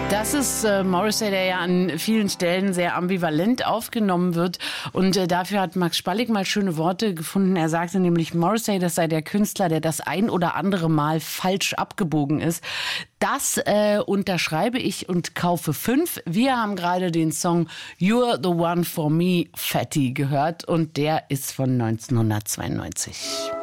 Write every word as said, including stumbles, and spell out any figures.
Das ist äh, Morrissey, der ja an vielen Stellen sehr ambivalent aufgenommen wird. Und äh, dafür hat Max Spallig mal schöne Worte gefunden. Er sagte nämlich, Morrissey, das sei der Künstler, der das ein oder andere Mal falsch abgebogen ist. Das äh, unterschreibe ich und kaufe fünf. Wir haben gerade den Song You're the One for Me, Fatty gehört. Und der ist von neunzehnhundertzweiundneunzig.